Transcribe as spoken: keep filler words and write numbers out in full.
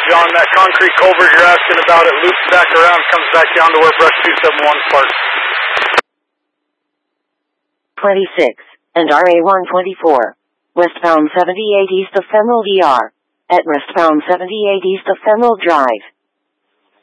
John. That concrete culvert you're asking about, it loops back around, comes back down to where brush two seven one parks. twenty-six, and R A one twenty-four. Westbound seventy-eight east of Femoral D R. At westbound seventy-eight east of Femoral Drive.